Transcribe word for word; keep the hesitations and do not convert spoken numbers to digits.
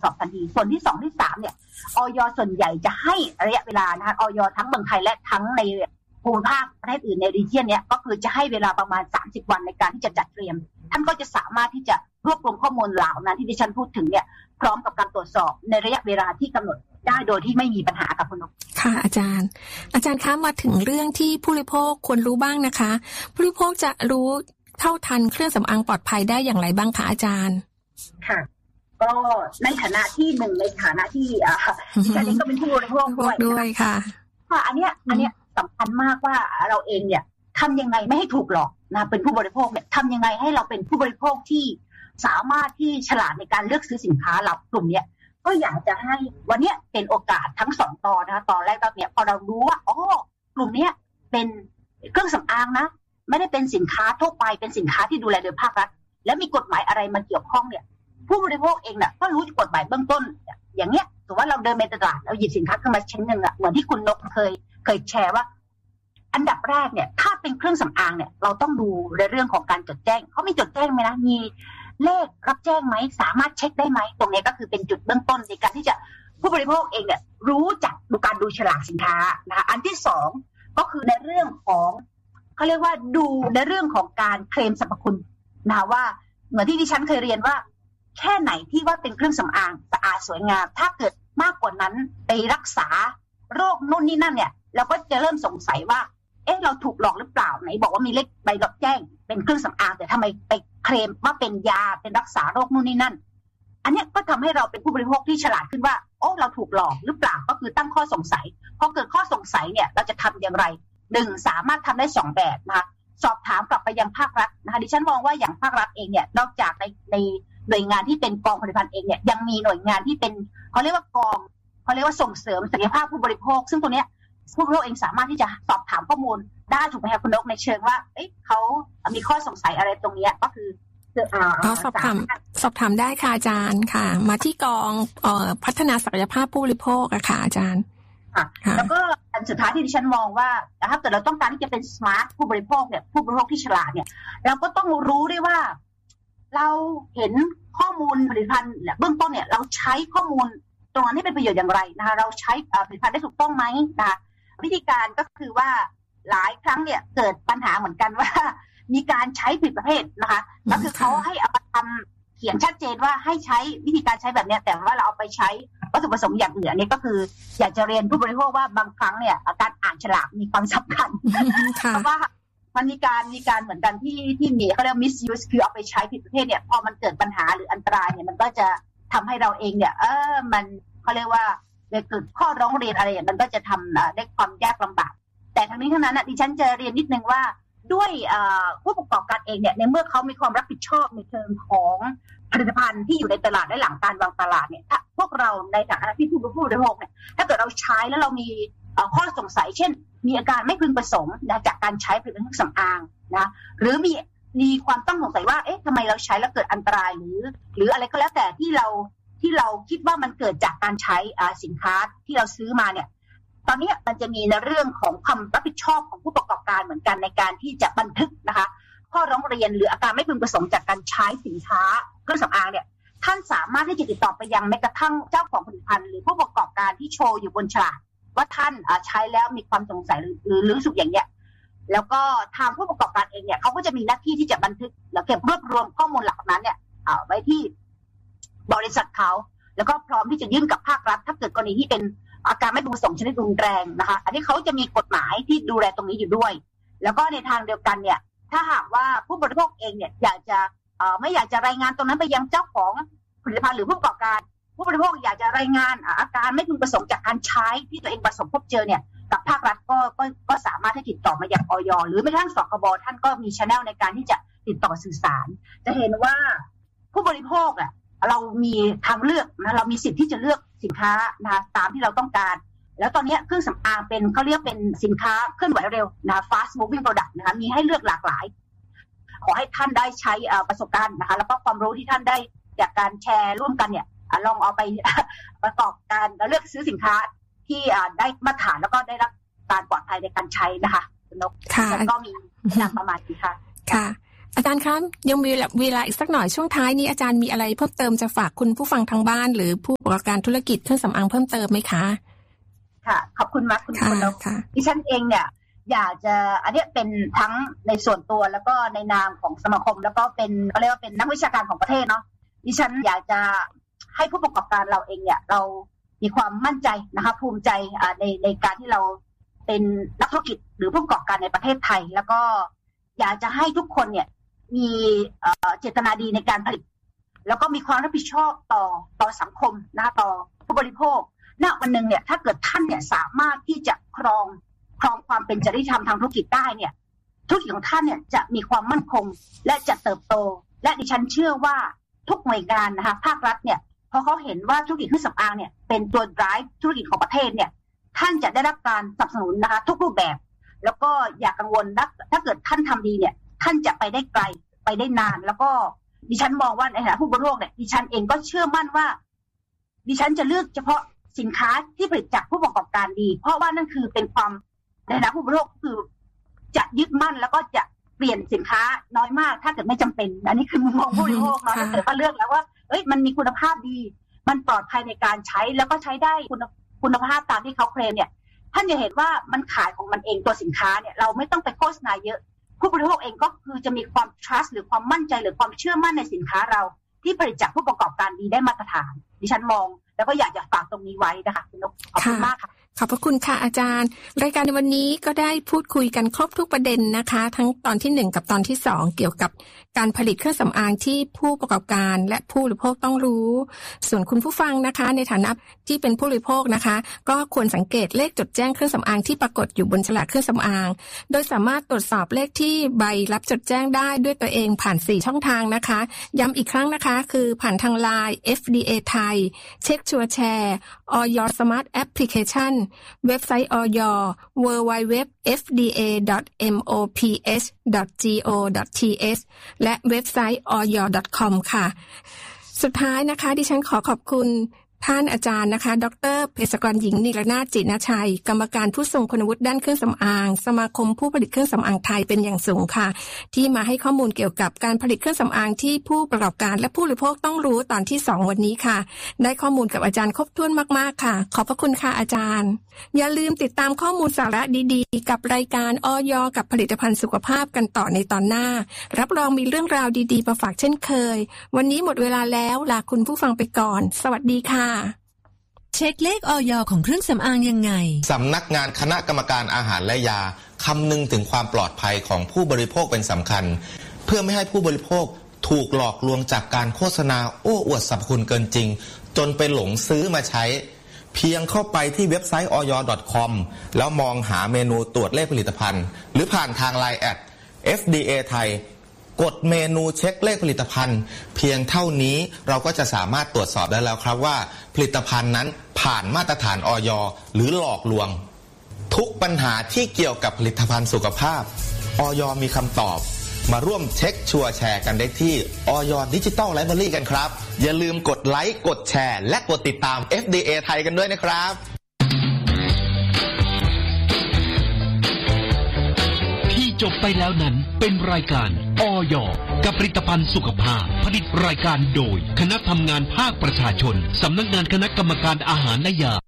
สอบทันทีส่วนที่สองที่สามเนี่ยอย.ส่วนใหญ่จะให้ระยะเวลานะคะอย.ทั้งเมืองไทยและทั้งในภูมิภาคประเทศอื่นในรีเจียนเนี่ยก็คือจะให้เวลาประมาณสามสิบวันในการที่จะจัดเตรียมท่านก็จะสามารถที่จะรวบรวมข้อมูลเหล่านั้นที่ดิฉันพูดถึงเนี่ยพร้อมกับการตรวจสอบในระยะเวลาที่กำหนดได้โดยที่ไม่มีปัญหากับคุณนกค่ะอาจารย์อาจารย์คะมาถึงเรื่องที่ผู้บริโภคควรรู้บ้างนะคะผู้บริโภคจะรู้เท่าทันเครื่องสำอางปลอดภัยได้อย่างไรบ้างคะอาจารย์ค่ะก็ในฐานะที่หนึ่งในฐานะที่อ่าดิฉันเองก็เป็นผู้บริโภคด้วยด้วยค่ะค่ะอันเนี้ยอันเนี้ยสำคัญมากว่าเราเองเนี่ยทำยังไงไม่ให้ถูกหลอกนะเป็นผู้บริโภคเนี่ยทำยังไงให้เราเป็นผู้บริโภคที่สามารถที่ฉลาดในการเลือกซื้อสินค้าเรากลุ่มเนี้ยก็อยากจะให้วันนี้เป็นโอกาสทั้งสองตอนนะคะตอนแรกตอนเนี้ยพอเรารู้ว่าอ๋อกลุ่มเนี้ยเป็นเครื่องสำอางนะไม่ได้เป็นสินค้าทั่วไปเป็นสินค้าที่ดูแลโดยภาครัฐแล้วมีกฎหมายอะไรมาเกี่ยวข้องเนี่ยผู้บริโภคเองเนี่ยก็รู้กฎหมายเบื้องต้นอย่างเงี้ยถือว่าเราเดินไปตลาดเราหยิบสินค้าขึ้นมาชิ้นหนึ่งอะเหมือนที่คุณนกเคยเคยแชร์ว่าอันดับแรกเนี่ยถ้าเป็นเครื่องสำอางเนี่ยเราต้องดูในเรื่องของการจดแจ้งเขามีจดแจ้งไหมนะมีเลขรับแจ้งไหมสามารถเช็คได้ไหมตรงนี้ก็คือเป็นจุดเบื้องต้นในการที่จะผู้บริโภคเองเนี่ยรู้จักดูการดูฉลากสินค้านะคะอันที่สองก็คือในเรื่องของเขาเรียกว่าดูในเรื่องของการเคลมสรรพคุณนะว่าเหมือนที่ดิฉันเคยเรียนว่าแค่ไหนที่ว่าเป็นเครื่องสำอางสะอาดสวยงามถ้าเกิดมากกว่านั้นไปรักษาโรคนู่นนี่นั่นเนี่ยเราก็จะเริ่มสงสัยว่าเอ๊ะเราถูกหลอกหรือเปล่าไหนบอกว่ามีเลขใบรับแจ้งเป็นเครื่องสำอางแต่ทำไมไปเคลมว่าเป็นยาเป็นรักษาโรคนู่นนี่นั่นอันนี้ก็ทำให้เราเป็นผู้บริโภคที่ฉลาดขึ้นว่าโอ้เราถูกหลอกหรือเปล่าก็คือตั้งข้อสงสัยพอเกิดข้อสงสัยเนี่ยเราจะทำอย่างไรหนึ่งสามารถทำได้สองแบบนะคะสอบถามกลับไปยังภาครัฐนะคะดิฉันมองว่าอย่างภาครัฐเองเนี่ยนอกจากในในหน่วยงานที่เป็นกองผลิตภัณฑ์เองเนี่ยยังมีหน่วยงานที่เป็นเขาเรียกว่ากองเขาเรียกว่าส่งเสริมศักยภาพผู้บริโภคซึ่งตัวเนี้ยผู้บริโภคเองสามารถที่จะสอบถามข้อมูลได้ถูกไหมคะคุณนกในเชิงว่าเอ๊ะเขามีข้อสงสัยอะไรตรงนี้ก็คืออ๋อสอบถามสอบถามได้ค่ะอาจารย์ค่ะมาที่กองเอ่อพัฒนาศักยภาพผู้บริโภคอะค่ะอาจารย์ค่ะแล้วก็อันสุดท้ายที่ดิฉันมองว่าถ้าเกิดเราต้องการที่จะเป็นสมาร์ทผู้บริโภคเนี่ยผู้บริโภคที่ฉลาดเนี่ยเราก็ต้องรู้ด้วยว่าเราเห็นข้อมูลผลิตภัณฑ์เบื้องต้นเนี่ยเราใช้ข้อมูลตรงนั้นให้เป็นประโยชน์อย่างไรนะคะเราใช้ผลิตภัณฑ์ได้ถูกต้องไหมนะคะวิธีการก็คือว่าหลายครั้งเนี่ยเกิดปัญหาเหมือนกันว่ามีการใช้ผิดประเภทนะคะก็คือเขาให้เอามาทำเขียนชัดเจนว่าให้ใช้วิธีการใช้แบบนี้แต่ว่าเราเอาไปใช้วัตถุประสงค์อย่างอื่นอันนี้ก็คืออยากจะเรียนผู้บริโภคว่าบางครั้งเนี่ยการอ่านฉลากมีความสำคัญเพราะว่ามันมีการมีการเหมือนกันที่ที่มีเขาเรียก misuse คือเอาไปใช้ผิดประเภทเนี่ยพอมันเกิดปัญหาหรืออันตรายเนี่ยมันก็จะทำให้เราเองเนี่ยเออมันเขาเรียกว่าเกิดข้อร้องเรียนอะไรอย่างมันก็จะทำได้ความยากลำบากแต่ทั้งนี้ทั้งนั้นดิฉันจะเรียนนิดนึงว่าด้วยผู้ประกอบการเองเนี่ยในเมื่อเขามีความรับผิดชอบในเชิงของผลิตภัณฑ์ที่อยู่ในตลาดและหลังการวางตลาดเนี่ยถ้าพวกเราในฐานะที่ผู้บริโภคเนี่ยถ้าเกิดเราใช้แล้วเรามีข้อสงสัยเช่นมีอาการไม่พึงประสงค์นะจากการใช้ผลิตภัณฑ์เครื่องสำอางนะหรือมีมีความต้องสงสัยว่าเอ๊ะทำไมเราใช้แล้วเกิดอันตรายหรือหรืออะไรก็แล้วแต่ที่เราที่เราคิดว่ามันเกิดจากการใช้สินค้าที่เราซื้อมาเนี่ยตอนนี้มันจะมีในเรื่องของความรับผิดชอบของผู้ประกอบการเหมือนกันในการที่จะบันทึกนะคะข้อร้องเรียนหรืออาการไม่พึงประสงค์จากการใช้สินค้าเครื่องสำอางเนี่ยท่านสามารถที่จะติดต่อไปยังแม้กระทั่งเจ้าของผลิตภัณฑ์หรือผู้ประกอบการที่โชว์อยู่บนฉลากว่าท่านใช้แล้วมีความสงสัยหรือรู้สึกอย่างเงี้ยแล้วก็ทางผู้ประกอบการเองเนี่ยเขาก็จะมีหน้าที่ที่จะบันทึกและเก็บรวบรวมข้อมูลเหล่านั้นเนี่ยไว้ที่บริษัทเขาแล้วก็พร้อมที่จะยื่นกับภาครัฐถ้าเกิดกรณีที่เป็นอาการไม่พึงประสงค์ชนิดรุนแรงนะคะอันนี้เขาจะมีกฎหมายที่ดูแลตรงนี้อยู่ด้วยแล้วก็ในทางเดียวกันเนี่ยถ้าหากว่าผู้บริโภคเองเนี่ยอยากจะไม่อยากจะรายงานตรงนั้นไปยังเจ้าของผลิตภัณฑ์หรือผู้ประกอบการผู้บริโภคอยากจะรายงานอาการไม่พึงประสงค์จากการใช้ที่ตัวเองประสบพบเจอเนี่ยกับภาครัฐก็ก็ก็สามารถที่ติดต่อมายังอย.หรือแม้กระทั่งสคบท่านก็มี channel ในการที่จะติดต่อสื่อสารจะเห็นว่าผู้บริโภคอ่ะเรามีทางเลือกนะเรามีสิทธิ์ที่จะเลือกสินค้านะตามที่เราต้องการแล้วตอนนี้เครื่องสำอางเป็นเขาเรียกเป็นสินค้าเคลื่อนไหวเร็วนะ fast moving product นะคะมีให้เลือกหลากหลายขอให้ท่านได้ใช้ประสบการณ์นะคะแล้วก็ความรู้ที่ท่านได้จากการแชร์ร่วมกันเนี่ยลองเอาไปประกอบการเลือกซื้อสินค้าที่ได้มาตรฐานแล้วก็ได้รับการปลอดภัยในการใช้นะคะนกแล้วก็มีอย่างประมาณนี้ค่ะค่ะอาจารย์ครับยังมีเวลาอีกสักหน่อยช่วงท้ายนี้อาจารย์มีอะไรเพิ่มเติมจะฝากคุณผู้ฟังทางบ้านหรือผู้ประกอบการธุรกิจเครื่องสำอางเพิ่มเติมไหมคะค่ะขอบคุณมากคุณคุณนกดิฉันเองเนี่ยอยากจะอันนี้เป็นทั้งในส่วนตัวแล้วก็ในนามของสมาคมแล้วก็เป็นเขาเรียกว่าเป็นนักวิชาการของประเทศเนาะดิฉันอยากจะให้ผู้ประกอบการเราเองเนี่ยเรามีความมั่นใจนะคะภูมิใจในในการที่เราเป็นนักธุรกิจหรือผู้ประกอบการในประเทศไทยแล้วก็อยากจะให้ทุกคนเนี่ยมีเจตนาดีในการผลิตแล้วก็มีความรับผิดชอบต่อต่อสังคมนะคะต่อผู้บริโภคณวันหนึ่งเนี่ยถ้าเกิดท่านเนี่ยสามารถที่จะครองครองความเป็นจริยธรรมทางธุรกิจได้เนี่ยธุรกิจของท่านเนี่ยจะมีความมั่นคงและจะเติบโตและดิฉันเชื่อว่าทุกหน่วยงานนะคะภาครัฐเนี่ยพอเขาเห็นว่าธุรกิจเครื่องสำอางเนี่ยเป็นตัว drive ธุรกิจของประเทศเนี่ยท่านจะได้รับการสนับสนุนนะคะทุกรูปแบบแล้วก็อย่ากังวลนะถ้าเกิดท่านทำดีเนี่ยท่านจะไปได้ไกลไปได้นานแล้วก็ดิฉันมองว่าในฐานะผู้บริโภคเนี่ยดิฉันเองก็เชื่อมั่นว่าดิฉันจะเลือกเฉพาะสินค้าที่ผลิตจากผู้ประกอบการดีเพราะว่านั่นคือเป็นความในฐานะผู้บริโภคคือจะยึดมั่นแล้วก็จะเปลี่ยนสินค้าน้อยมากถ้าเกิดไม่จำเป็นอันนี้คือมุมมองผู้บริโภคเนาะถ้าเกิดว่าเลือกแล้วว่าเอ้ยมันมีคุณภาพดีมันปลอดภัยในการใช้แล้วก็ใช้ได้คุณคุณภาพตามที่เขาเคลมเนี่ยท่านจะเห็นว่ามันขายของมันเองตัวสินค้าเนี่ยเราไม่ต้องไปโฆษณาเยอะผู้บริโภคเองก็คือจะมีความ trust หรือความมั่นใจหรือความเชื่อมั่นในสินค้าเราที่ผลิตจากผู้ประกอบการดีได้มาตรฐานดิฉันมองแล้วก็อยากจะฝากตรงนี้ไว้นะคะคุณนกขอบคุณมากค่ะขอบพระคุณค่ะอาจารย์รายการในวันนี้ก็ได้พูดคุยกันครบทุกประเด็นนะคะทั้งตอนที่หนึ่งกับตอนที่สองเกี่ยวกับการผลิตเครื่องสำอางที่ผู้ประกอบการและผู้บริโภคต้องรู้ส่วนคุณผู้ฟังนะคะในฐานะที่เป็นผู้บริโภคนะคะก็ควรสังเกตเลขจดแจ้งเครื่องสำอางที่ปรากฏอยู่บนฉลากเครื่องสำอางโดยสามารถตรวจสอบเลขที่ใบรับจดแจ้งได้ด้วยตัวเองผ่านสี่ช่องทางนะคะย้ำอีกครั้งนะคะคือผ่านทาง ไลน์ เอฟ ดี เอ ไทยเช็คชัวร์แชร์ อย Smart Applicationเว็บไซต์อย ดับเบิลยู ดับเบิลยู ดับเบิลยู ดอท เอฟ ดี เอ ดอท เอ็ม โอ พี เอช ดอท จี โอ ดอท ที เอช และเว็บไซต์ อย ดอท คอม ค่ะ สุดท้ายนะคะดิฉันขอขอบคุณท่านอาจารย์นะคะดร.เภสัชกรหญิงนิรนาถจินชัยกรรมการผู้ทรงคุณวุฒิด้านเครื่องสำอางสมาคมผู้ผลิตเครื่องสำอางไทยเป็นอย่างสูงค่ะที่มาให้ข้อมูลเกี่ยวกับการผลิตเครื่องสำอางที่ผู้ประกอบการและผู้บริโภคต้องรู้ตอนที่สองวันนี้ค่ะได้ข้อมูลกับอาจารย์ครบถ้วนมากๆค่ะขอบพระคุณค่ะอาจารย์อย่าลืมติดตามข้อมูลสาระดีๆกับรายการอย.กับผลิตภัณฑ์สุขภาพกันต่อในตอนหน้ารับรองมีเรื่องราวดีๆมาฝากเช่นเคยวันนี้หมดเวลาแล้วลาคุณผู้ฟังไปก่อนสวัสดีค่ะเช็คเลขอย.ของเครื่องสำอางยังไงสำนักงานคณะกรรมการอาหารและยาคำนึงถึงความปลอดภัยของผู้บริโภคเป็นสำคัญเพื่อไม่ให้ผู้บริโภคถูกหลอกลวงจากการโฆษณาโอ้อวดสรรพคุณเกินจริงจนไปหลงซื้อมาใช้เพียงเข้าไปที่เว็บไซต์ อย ดอท คอม แล้วมองหาเมนูตรวจเลขผลิตภัณฑ์หรือผ่านทาง ไลน์ แอท เอฟ ดี เอ ไทยกดเมนูเช็คเลขผลิตภัณฑ์เพียงเท่านี้เราก็จะสามารถตรวจสอบได้แล้วครับว่าผลิตภัณฑ์นั้นผ่านมาตรฐานอย.หรือหลอกลวงทุกปัญหาที่เกี่ยวกับผลิตภัณฑ์สุขภาพอย.มีคำตอบมาร่วมเช็คชัวร์แชร์กันได้ที่อย Digital Library กันครับอย่าลืมกดไลค์กดแชร์และกดติดตาม เอฟ ดี เอ ไทยกันด้วยนะครับจบไปแล้วนั้นเป็นรายการอย.กับผลิตภัณฑ์สุขภาพผลิตรายการโดยคณะทำงานภาคประชาชนสำนักงานคณะกรรมการอาหารและยา